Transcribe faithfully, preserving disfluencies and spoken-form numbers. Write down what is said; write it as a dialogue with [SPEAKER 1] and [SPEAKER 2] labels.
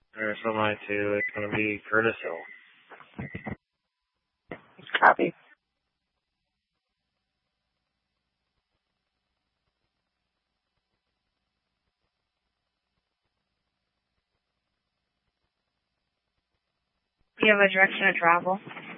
[SPEAKER 1] or something like two. It's going to be Curtis Hill.
[SPEAKER 2] Copy.
[SPEAKER 3] Do you have a direction of travel?